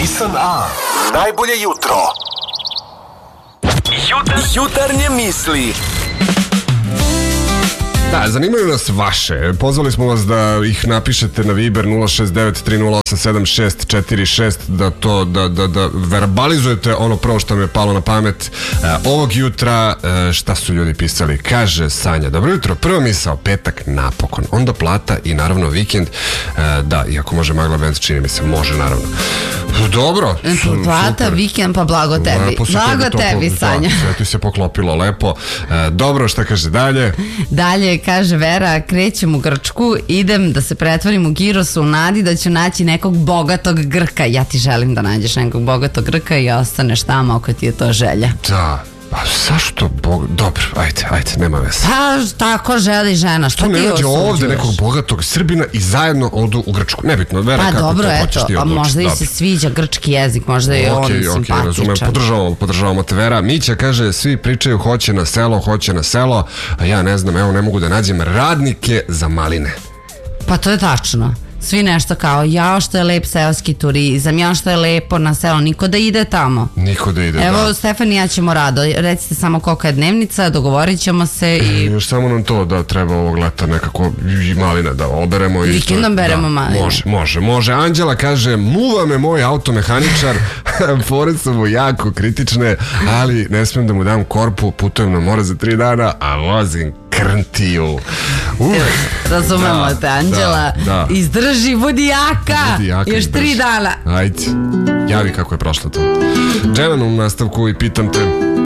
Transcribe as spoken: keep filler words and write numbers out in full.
Visan A. Najbolje jutro. Jutar... Jutarnje misli. Da, zanimaju nas vaše. Pozvali smo vas da ih napišete na Viber nula šest devet tri nula osam sedam šest četiri šest, da to, da, da, da verbalizujete ono prvo što mi je palo na pamet e, ovog jutra. E, šta su ljudi pisali? Kaže Sanja: dobro jutro, prva misao, petak napokon, onda plata i naravno vikend. E, da, iako može Magla Band, čini mi se, može naravno. Dobro. Plata, super. Vikend, pa blago tebi. Blago tebi, Sanja. Sve ti se poklopilo lepo. E, dobro, šta kaže dalje? Dalje kaže Vera: krećem u Grčku, idem da se pretvorim u girosu u nadi da ću naći nekog bogatog Grka. Ja ti želim da nađeš nekog bogatog Grka i ostaneš tamo ako ti je to želja. Da. Pa zašto Bog... Dobro, ajde, ajde, nema veze. Pa tako želi žena, šta ti osuđuješ? To ne nađe ovde nekog bogatog Srbina i zajedno odu u Grčku. Nebitno, Vera, pa, kako dobro, to eto, hoćeš ti odlučiti. A možda i se sviđa grčki jezik, možda je okay, on okay, simpatičan. Razumem, podržavamo, podržavamo te, Vera. Mića kaže: svi pričaju hoće na selo, hoće na selo, a ja ne znam, evo ne mogu da nađem radnike za maline. Pa to je tačno. Svi nešto kao, jao što je lep seoski turizam, jao što je lepo na selo, niko da ide tamo. Niko da ide, Evo, da. Stefan i ja ćemo rado, recite samo kolika je dnevnica, dogovorit ćemo se i... Još samo nam to da treba ovog leta nekako i maline da oberemo. Vikendom beremo maline. Može, može, može. Anđela kaže: muva me moj automehaničar, fore su mu jako kritične, ali ne smijem da mu dam korpu, putujem na more za tri dana, a vozim krntiju. Uh, Razumemo da, te, Anđela. Da, da. Izdrži, budi jaka. Budi jaka. Još tri dana. Ajde, javi kako je prošlo to. Dževan u nastavku i pitam te: